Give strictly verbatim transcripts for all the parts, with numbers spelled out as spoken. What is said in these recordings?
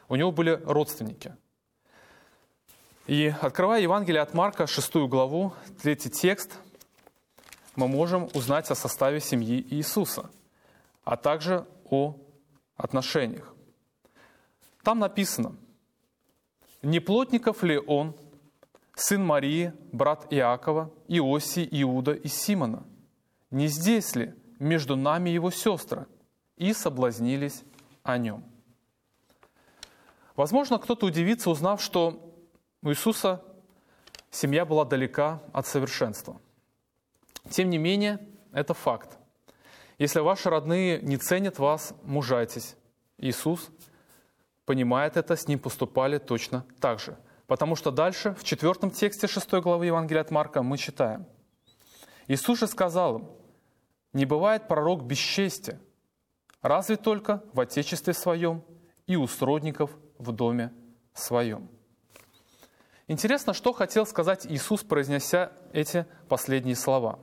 У него были родственники. И открывая Евангелие от Марка, шестую главу, третий текст, мы можем узнать о составе семьи Иисуса, а также о отношениях. Там написано: «Не плотников ли он, сын Марии, брат Иакова, Иосии, Иуда и Симона? Не здесь ли между нами его сестры?» И соблазнились о нем. Возможно, кто-то удивится, узнав, что у Иисуса семья была далека от совершенства. Тем не менее, это факт. Если ваши родные не ценят вас, мужайтесь. Иисус понимает это, с ним поступали точно так же. Потому что дальше, в четвертом тексте шестой главы Евангелия от Марка, мы читаем: «Иисус же сказал им: не бывает пророк без чести, разве только в отечестве своем и у сродников в доме своем». Интересно, что хотел сказать Иисус, произнеся эти последние слова.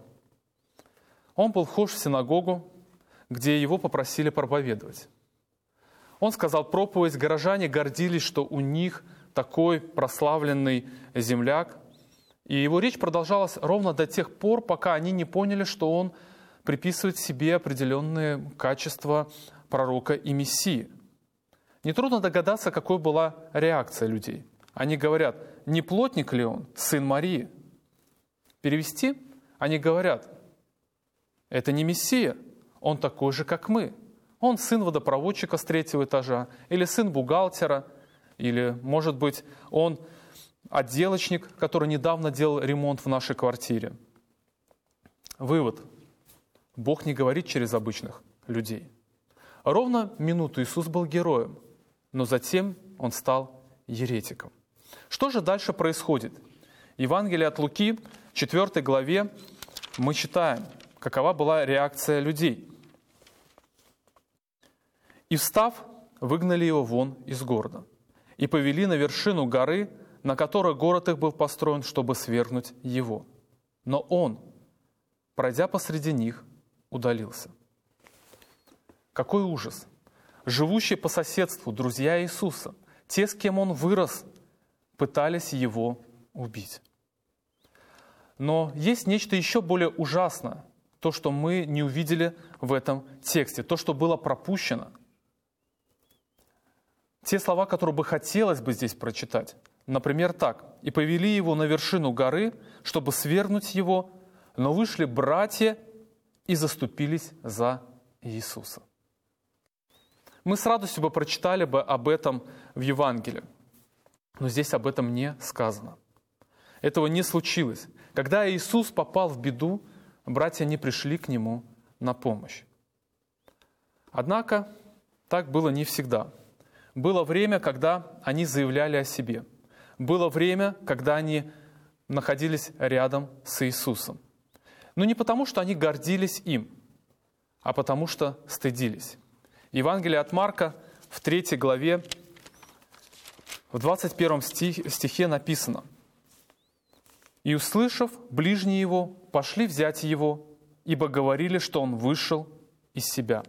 Он был вхож в синагогу, где его попросили проповедовать. Он сказал проповедь, горожане гордились, что у них такой прославленный земляк. И его речь продолжалась ровно до тех пор, пока они не поняли, что он приписывает себе определенные качества пророка и Мессии. Нетрудно догадаться, какой была реакция людей. Они говорят: не плотник ли он, сын Марии? Перевести? Они говорят: это не Мессия, он такой же, как мы. Он сын водопроводчика с третьего этажа, или сын бухгалтера, или, может быть, он отделочник, который недавно делал ремонт в нашей квартире. Вывод. Бог не говорит через обычных людей. Ровно минуту Иисус был героем, но затем он стал еретиком. Что же дальше происходит? Евангелие от Луки, четвёртой главе, мы читаем, какова была реакция людей. «И встав, выгнали его вон из города, и повели на вершину горы, на которой город их был построен, чтобы свергнуть его. Но он, пройдя посреди них, удалился». Какой ужас! Живущие по соседству друзья Иисуса, те, с кем он вырос, пытались его убить. Но есть нечто еще более ужасное, то, что мы не увидели в этом тексте, то, что было пропущено. Те слова, которые бы хотелось бы здесь прочитать. Например, так: «И повели его на вершину горы, чтобы свергнуть его, но вышли братья и заступились за Иисуса». Мы с радостью бы прочитали бы об этом в Евангелии, но здесь об этом не сказано. Этого не случилось. Когда Иисус попал в беду, братья не пришли к Нему на помощь. Однако так было не всегда. Было время, когда они заявляли о себе. Было время, когда они находились рядом с Иисусом. Но не потому, что они гордились им, а потому что стыдились. Евангелие от Марка в третьей главе, в двадцать первом стихе написано: «И, услышав, ближние его пошли взять его, ибо говорили, что он вышел из себя».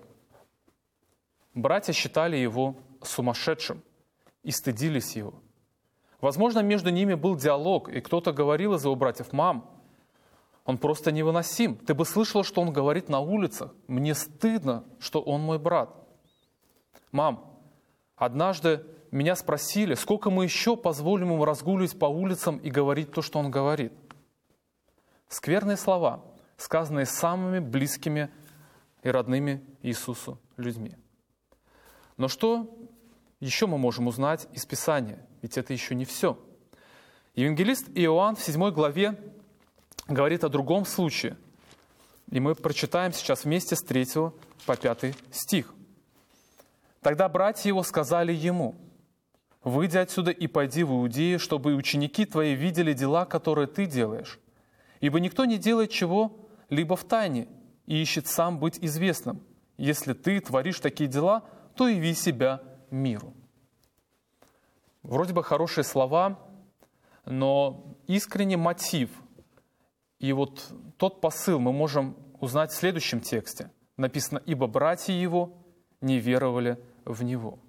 Братья считали его сумасшедшим и стыдились его. Возможно, между ними был диалог, и кто-то говорил из его братьев: «Мам, он просто невыносим. Ты бы слышала, что он говорит на улицах. Мне стыдно, что он мой брат. Мам, однажды меня спросили, сколько мы еще позволим ему разгуливать по улицам и говорить то, что он говорит». Скверные слова, сказанные самыми близкими и родными Иисусу людьми. Но что еще мы можем узнать из Писания? Ведь это еще не все. Евангелист Иоанн в седьмой главе говорит о другом случае. И мы прочитаем сейчас вместе с третьего по пятый стих. «Тогда братья его сказали ему: выйди отсюда и пойди в Иудею, чтобы и ученики твои видели дела, которые ты делаешь. Ибо никто не делает чего-либо в тайне и ищет сам быть известным. Если ты творишь такие дела, то яви себя миру». Вроде бы хорошие слова, но искренний мотив и вот тот посыл мы можем узнать в следующем тексте. Написано: «Ибо братья его не веровали в него».